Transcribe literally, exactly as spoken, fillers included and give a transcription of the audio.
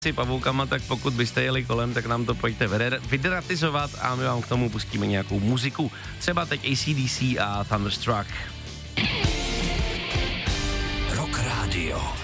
si pavoukama, tak pokud byste jeli kolem, tak nám to pojďte vyderatizovat a my vám k tomu pustíme nějakou muziku. Třeba teď A C D C a Thunderstruck. Rock Radio.